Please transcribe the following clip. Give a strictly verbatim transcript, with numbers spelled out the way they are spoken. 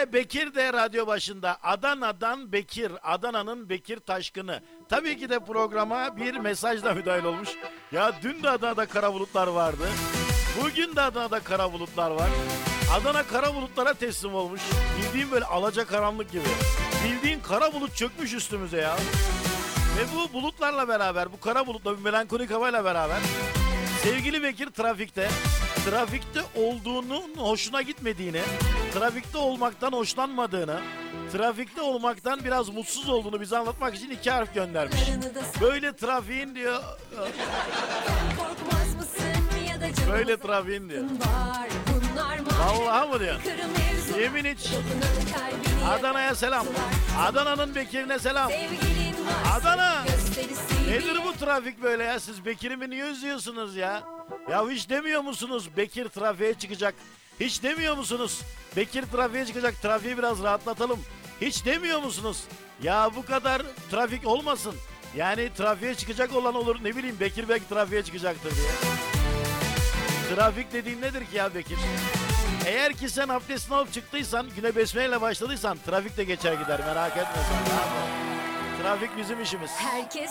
Ve Bekir de radyo başında. Adana'dan Bekir, Adana'nın Bekir Taşkını. Tabii ki de programa bir mesajla müdahil olmuş. Ya dün de Adana'da kara bulutlar vardı. Bugün de Adana'da kara bulutlar var. Adana kara bulutlara teslim olmuş. Bildiğin böyle alacakaranlık gibi. Bildiğin kara bulut çökmüş üstümüze ya. Ve bu bulutlarla beraber, bu kara bulutla, bir melankolik havayla beraber sevgili Bekir trafikte, trafikte olduğunun hoşuna gitmediğini, trafikte olmaktan hoşlanmadığını, trafikte olmaktan biraz mutsuz olduğunu bize anlatmak için iki harf göndermiş. Böyle trafiğin diyor, Korkmaz mısın ya da canım böyle trafiğin diyor. var, bunlar mı? Vallahi mı diyor? Kırı mevzu, Yemin iç. dokunan kalbini Adana'ya selam. Adana'nın Bekir'ine selam. sevgilin varsa Adana! gösterisi Nedir bu trafik böyle ya? Siz Bekir'imi niye üzüyorsunuz ya? Ya hiç demiyor musunuz Bekir trafiğe çıkacak? Hiç demiyor musunuz? Bekir trafiğe çıkacak, trafiği biraz rahatlatalım. Hiç demiyor musunuz? Ya bu kadar trafik olmasın. Yani trafiğe çıkacak olan olur, ne bileyim Bekir belki trafiğe çıkacaktır diye. Trafik dediğin nedir ki ya Bekir? Eğer ki sen abdestini alıp çıktıysan, güne besmeyle başladıysan trafik de geçer gider, merak etme sen. Trafik bizim işimiz. herkes